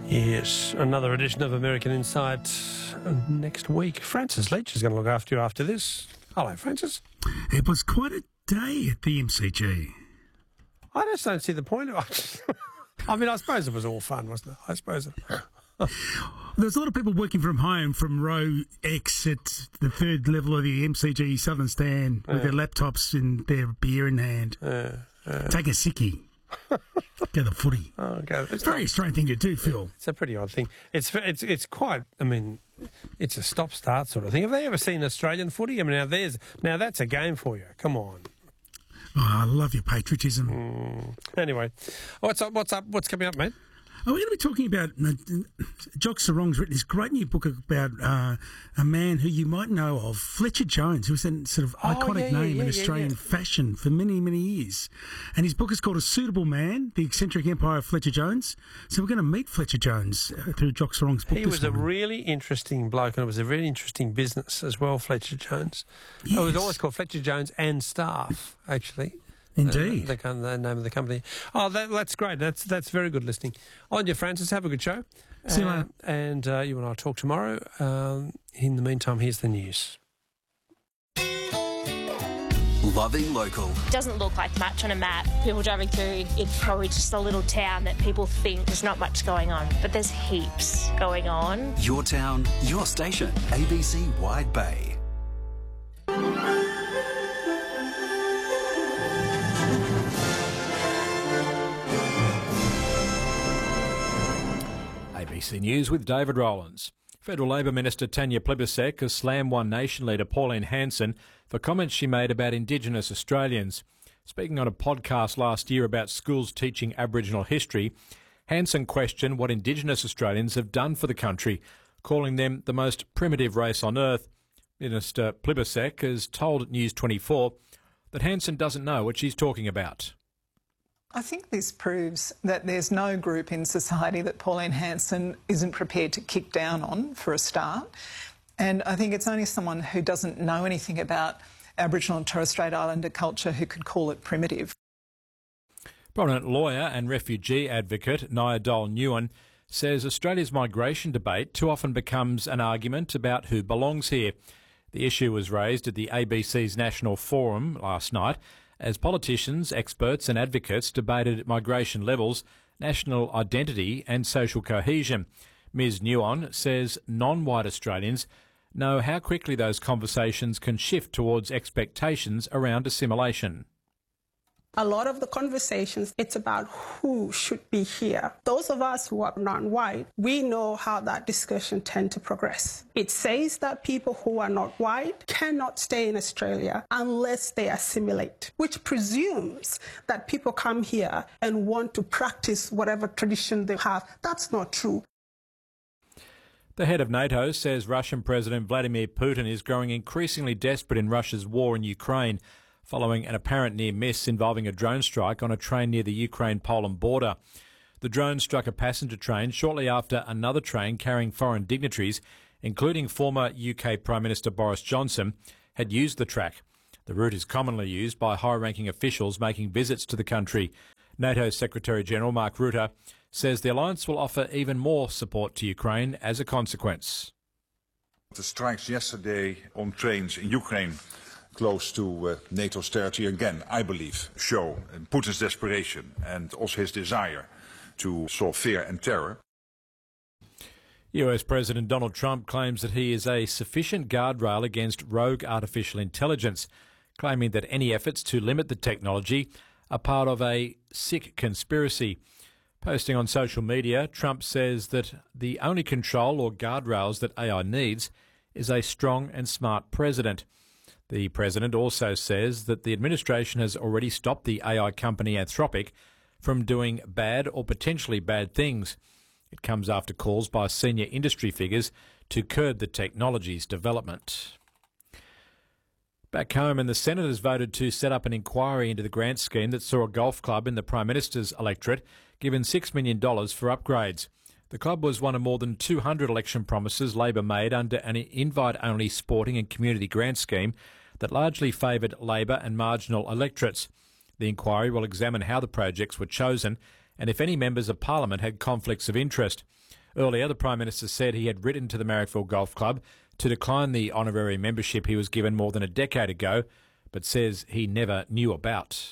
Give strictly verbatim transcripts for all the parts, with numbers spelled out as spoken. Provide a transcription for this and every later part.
Yes, another edition of American Insight next week. Francis Leach is going to look after you after this. Hello, Francis. It was quite a day at the M C G. I just don't see the point of it. I mean, I suppose it was all fun, wasn't it? I suppose it. There was a lot of people working from home from row X at the third level of the M C G Southern Stand with Yeah. their laptops and their beer in hand. Uh, uh, Take a sickie. Go the footy. oh, okay. It's a very strange thing to do, Phil. It's a pretty odd thing. It's it's it's quite. I mean, it's a stop-start sort of thing. Have they ever seen Australian footy? I mean, now there's now that's a game for you. Come on. Oh, I love your patriotism. Mm. Anyway, what's up? What's up? What's coming up, mate? Oh, we're going to be talking about, uh, Jock Sarong's written this great new book about uh, a man who you might know of, Fletcher Jones, who's a sort of Oh, iconic yeah, yeah, name yeah, in yeah, Australian yeah. fashion for many, many years. And his book is called A Suitable Man, The Eccentric Empire of Fletcher Jones. So we're going to meet Fletcher Jones uh, through Jock Sarong's book He this was a morning. really interesting bloke, and it was a really interesting business as well, Fletcher Jones. It was Yes. always called Fletcher Jones and Staff, actually. Indeed. The, the, the name of the company. Oh, that, that's great. That's that's very good listening. On you, Francis. Have a good show. See you Uh, later. And uh, you and I will talk tomorrow. Um, in the meantime, here's the news. Loving local. Doesn't look like much on a map. People driving through, it's probably just a little town that people think there's not much going on, but there's heaps going on. Your town, your station. A B C Wide Bay. A B C News with David Rowlands. Federal Labor Minister Tanya Plibersek has slammed One Nation leader Pauline Hanson for comments she made about Indigenous Australians. Speaking on a podcast last year about schools teaching Aboriginal history, Hanson questioned what Indigenous Australians have done for the country, calling them the most primitive race on earth. Minister Plibersek has told News twenty-four that Hanson doesn't know what she's talking about. I think this proves that there's no group in society that Pauline Hanson isn't prepared to kick down on, for a start. And I think it's only someone who doesn't know anything about Aboriginal and Torres Strait Islander culture who could call it primitive. Prominent lawyer and refugee advocate Nyadol Nguyen says Australia's migration debate too often becomes an argument about who belongs here. The issue was raised at the A B C's National Forum last night as politicians, experts and advocates debated migration levels, national identity and social cohesion. Miz Nguyen says non-white Australians know how quickly those conversations can shift towards expectations around assimilation. A lot of the conversations, it's about who should be here. Those of us who are non-white, we know how that discussion tends to progress. It says that people who are not white cannot stay in Australia unless they assimilate, which presumes that people come here and want to practice whatever tradition they have. That's not true. The head of NATO says Russian President Vladimir Putin is growing increasingly desperate in Russia's war in Ukraine, following an apparent near miss involving a drone strike on a train near the Ukraine-Poland border. The drone struck a passenger train shortly after another train carrying foreign dignitaries, including former U K Prime Minister Boris Johnson, had used the track. The route is commonly used by high-ranking officials making visits to the country. NATO Secretary-General Mark Rutte says the alliance will offer even more support to Ukraine as a consequence. The strikes yesterday on trains in Ukraine close to uh, NATO's territory again, I believe, show uh, Putin's desperation and also his desire to sow fear and terror. U S President Donald Trump claims that he is a sufficient guardrail against rogue artificial intelligence, claiming that any efforts to limit the technology are part of a sick conspiracy. Posting on social media, Trump says that the only control or guardrails that A I needs is a strong and smart president. The president also says that the administration has already stopped the A I company Anthropic from doing bad or potentially bad things. It comes after calls by senior industry figures to curb the technology's development. Back home, and the Senate has voted to set up an inquiry into the grant scheme that saw a golf club in the Prime Minister's electorate given six million dollars for upgrades. The club was one of more than two hundred election promises Labor made under an invite-only sporting and community grant scheme that largely favoured Labor and marginal electorates. The inquiry will examine how the projects were chosen and if any members of Parliament had conflicts of interest. Earlier, the Prime Minister said he had written to the Marrickville Golf Club to decline the honorary membership he was given more than a decade ago, but says he never knew about.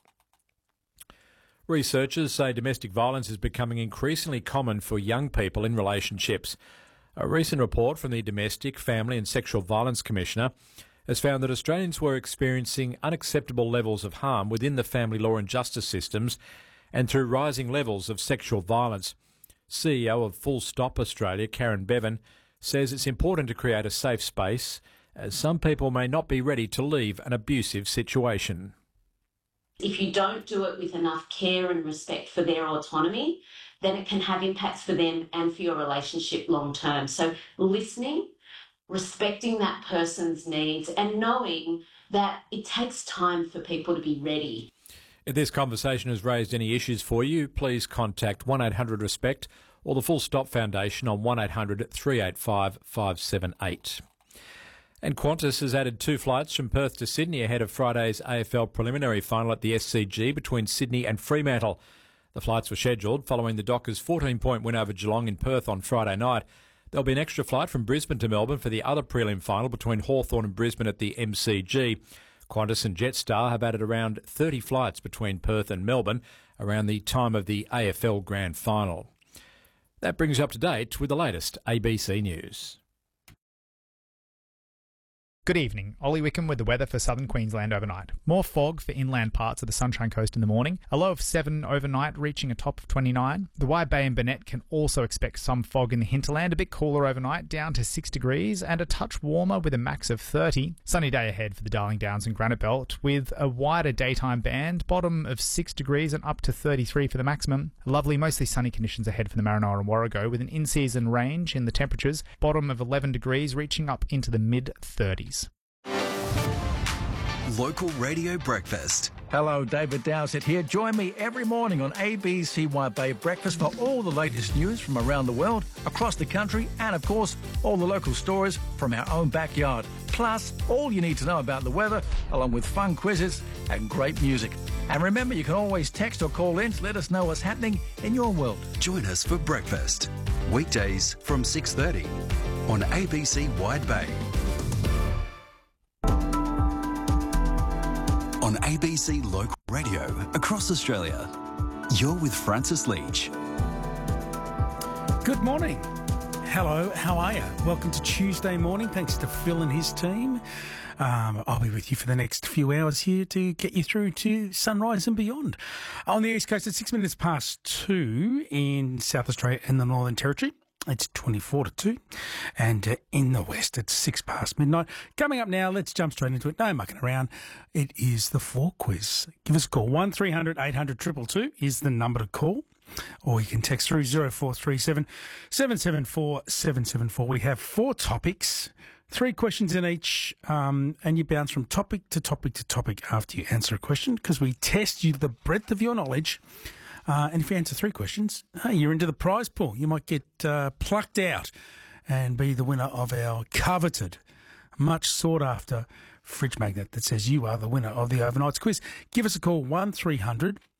Researchers say domestic violence is becoming increasingly common for young people in relationships. A recent report from the Domestic, Family and Sexual Violence Commissioner has found that Australians were experiencing unacceptable levels of harm within the family law and justice systems and through rising levels of sexual violence. C E O of Full Stop Australia, Karen Bevan, says it's important to create a safe space as some people may not be ready to leave an abusive situation. If you don't do it with enough care and respect for their autonomy, then it can have impacts for them and for your relationship long term. So listening, respecting that person's needs and knowing that it takes time for people to be ready. If this conversation has raised any issues for you, please contact one eight hundred RESPECT or the Full Stop Foundation on one eight hundred three eight five five seven eight. And Qantas has added two flights from Perth to Sydney ahead of Friday's A F L preliminary final at the S C G between Sydney and Fremantle. The flights were scheduled following the Dockers' fourteen-point win over Geelong in Perth on Friday night. There'll be an extra flight from Brisbane to Melbourne for the other prelim final between Hawthorn and Brisbane at the M C G. Qantas and Jetstar have added around thirty flights between Perth and Melbourne around the time of the A F L Grand Final. That brings you up to date with the latest A B C News. Good evening. Ollie Wickham with the weather for southern Queensland overnight. More fog for inland parts of the Sunshine Coast in the morning. A low of seven overnight, reaching a top of twenty-nine. The Wide Bay and Burnett can also expect some fog in the hinterland. A bit cooler overnight, down to six degrees, and a touch warmer with a max of thirty. Sunny day ahead for the Darling Downs and Granite Belt, with a wider daytime band. Bottom of six degrees and up to thirty-three for the maximum. Lovely, mostly sunny conditions ahead for the Maranoa and Warrego, with an in-season range in the temperatures. Bottom of eleven degrees, reaching up into the mid-thirties. Local Radio Breakfast. Hello, David Dowsett here. Join me every morning on A B C Wide Bay Breakfast for all the latest news from around the world, across the country, and of course, all the local stories from our own backyard. Plus, all you need to know about the weather, along with fun quizzes and great music. And remember, you can always text or call in to let us know what's happening in your world. Join us for breakfast. Weekdays from six thirty on A B C Wide Bay. On A B C Local Radio across Australia, you're with Francis Leach. Good morning. Hello, how are you? Welcome to Tuesday morning. Thanks to Phil and his team. Um, I'll be with you for the next few hours here to get you through to sunrise and beyond. On the East Coast, it's six minutes past two in South Australia and the Northern Territory. It's twenty-four to two. And uh, in the West, it's six past midnight. Coming up now, let's jump straight into it. No mucking around. It is the Four Quiz. Give us a call. one three hundred eight hundred two two two is the number to call. Or you can text through zero four three seven seven seven four seven seven four. We have four topics, three questions in each, um, and you bounce from topic to topic to topic after you answer a question, because we test you the breadth of your knowledge. Uh, and if you answer three questions, hey, you're into the prize pool. You might get uh, plucked out and be the winner of our coveted, much sought after fridge magnet that says you are the winner of the overnights quiz. Give us a call, one three hundred